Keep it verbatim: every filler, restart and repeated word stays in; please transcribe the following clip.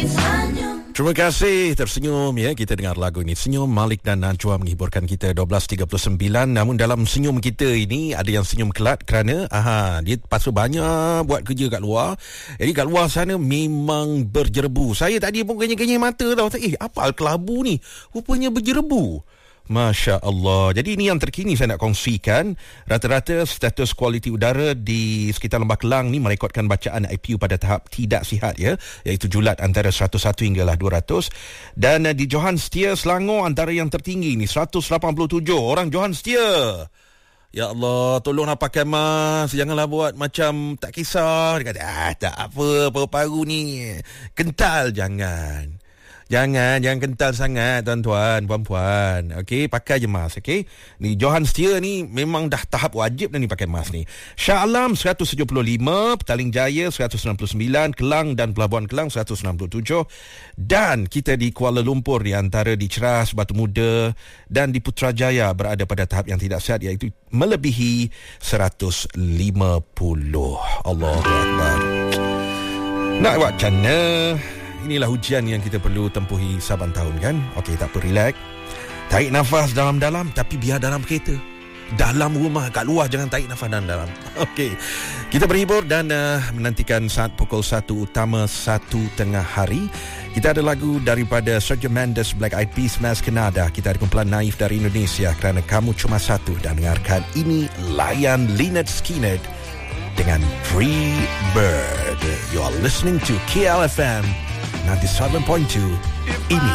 Terima kasih, tersenyum ya. Kita dengar lagu ini, Senyum Malik dan Najwa menghiburkan kita dua belas tiga puluh sembilan. Namun dalam senyum kita ini ada yang senyum kelat kerana aha, dia pasal banyak buat kerja kat luar. Jadi kat luar sana memang berjerebu. Saya tadi pun kenyai-kenyai mata tau. Eh, apa kelabu ni? Rupanya berjerebu. Masya Allah. Jadi ini yang terkini saya nak kongsikan. Rata-rata status kualiti udara di sekitar Lembah Kelang ni merekodkan bacaan I P U pada tahap tidak sihat ya, iaitu julat antara seratus satu hinggalah dua ratus. Dan uh, di Johan Setia Selangor antara yang tertinggi ni seratus lapan puluh tujuh. Orang Johan Setia, ya Allah, tolonglah pakai mask. Janganlah buat macam tak kisah. Dia kata, ah, tak apa, paru-paru ni kental. Jangan Jangan, jangan kental sangat tuan-tuan, puan-puan. Okey, pakai je mask, okey. Ni Johan Setia ni memang dah tahap wajib dah ni pakai mask ni. Shah Alam seratus tujuh puluh lima, Petaling Jaya seratus enam puluh sembilan, Kelang dan Pelabuhan Kelang seratus enam puluh tujuh. Dan kita di Kuala Lumpur di antara di Ceras, Batu Muda dan di Putrajaya berada pada tahap yang tidak sihat, iaitu melebihi seratus lima puluh. Allahu Akbar. Nak buat macam mana? Inilah ujian yang kita perlu tempuhi saban tahun kan. Okey, tak apa, relax. Tarik nafas dalam-dalam, tapi biar dalam kereta. Dalam rumah, kat luar jangan tarik nafas dalam-dalam. Okey, kita berhibur dan uh, menantikan saat pukul satu utama satu tengah hari. Kita ada lagu daripada Sergio Mendes, Black Eyed Peas, Mas Kenada. Kita ada kumpulan Naif dari Indonesia, Kerana Kamu Cuma Satu. Dan dengarkan ini, layan Lynyrd Skynyrd dengan Free Bird. You are listening to K L F M ninety-seven point two. Ini